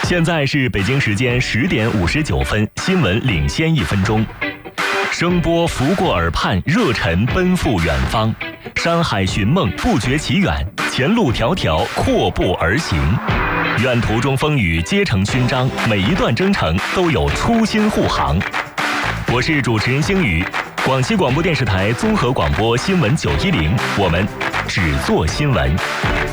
现在是北京时间10:59，新闻领先1分钟。声波拂过耳畔，热忱奔赴远方。山海寻梦，不觉其远，前路迢迢，阔步而行。愿途中风雨皆成勋章，每一段征程都有初心护航。我是主持人星宇，广西广播电视台综合广播新闻910，我们只做新闻。